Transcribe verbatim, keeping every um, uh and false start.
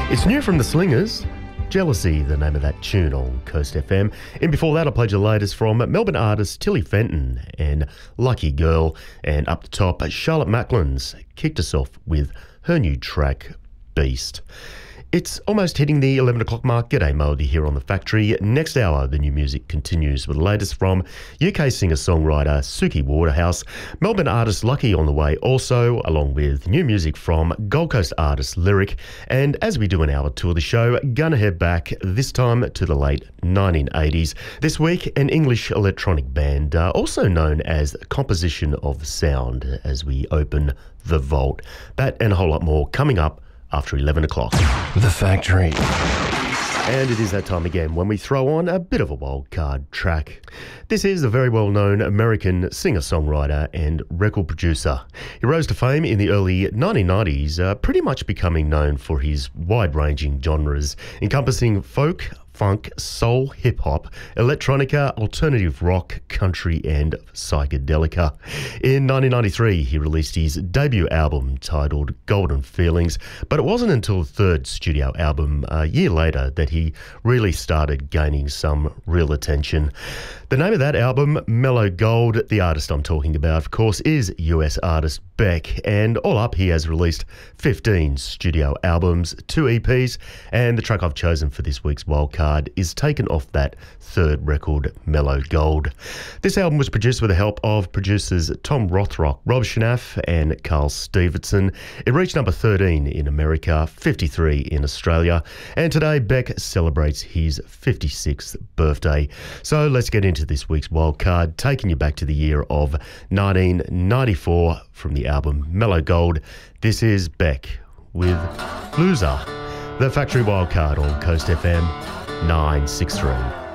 It's new from the Slingers. Jealousy, the name of that tune on Coast F M. And before that, I played you the latest from Melbourne artist Tilly Fenton and Lucky Girl. And up the top, Charlotte Macklin's kicked us off with her new track, Beast. It's almost hitting the eleven o'clock mark. G'day, Melody here on The Factory. Next hour, the new music continues with the latest from U K singer-songwriter Suki Waterhouse. Melbourne artist Lucky on the way also, along with new music from Gold Coast artist Lyric. And as we do an hour two of the show, gonna head back this time to the late nineteen eighties. This week, an English electronic band, uh, also known as Composition of Sound, as we open the vault. That and a whole lot more coming up after eleven o'clock. The Factory. And it is that time again when we throw on a bit of a wild card track. This is a very well-known American singer-songwriter and record producer. He rose to fame in the early nineteen nineties, uh, pretty much becoming known for his wide-ranging genres, encompassing folk, funk, soul, hip-hop, electronica, alternative rock, country and psychedelica. In nineteen ninety-three, he released his debut album titled Golden Feelings, but it wasn't until the third studio album a year later that he really started gaining some real attention. The name of that album, Mellow Gold. The artist I'm talking about, of course, is U S artist Beck, and all up he has released fifteen studio albums, two E Ps, and the track I've chosen for this week's wildcard is taken off that third record, Mellow Gold. This album was produced with the help of producers Tom Rothrock, Rob Schnaff and Carl Stevenson. It reached number thirteen in America, fifty-three in Australia, and today Beck celebrates his fifty-sixth birthday. So let's get into this week's wildcard, taking you back to the year of nineteen ninety-four from the album Mellow Gold. This is Beck with Loser. The Factory Wildcard on Coast F M nine six three.